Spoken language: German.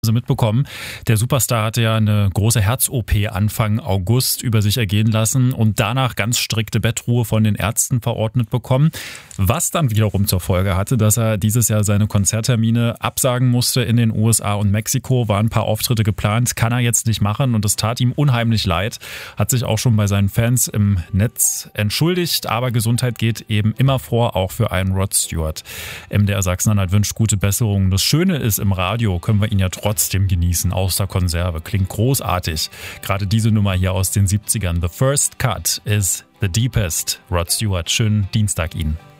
Mitbekommen. Der Superstar hatte ja eine große Herz-OP Anfang August über sich ergehen lassen und danach ganz strikte Bettruhe von den Ärzten verordnet bekommen. Was dann wiederum zur Folge hatte, dass er dieses Jahr seine Konzerttermine absagen musste in den USA und Mexiko. Waren ein paar Auftritte geplant, kann er jetzt nicht machen und es tat ihm unheimlich leid. Hat sich auch schon bei seinen Fans im Netz entschuldigt, aber Gesundheit geht eben immer vor, auch für einen Rod Stewart. MDR Sachsen-Anhalt wünscht gute Besserung. Das Schöne ist, im Radio können wir ihn ja trotzdem genießen, aus der Konserve. Klingt großartig. Gerade diese Nummer hier aus den 70ern. The First Cut is the Deepest. Rod Stewart, schönen Dienstag Ihnen.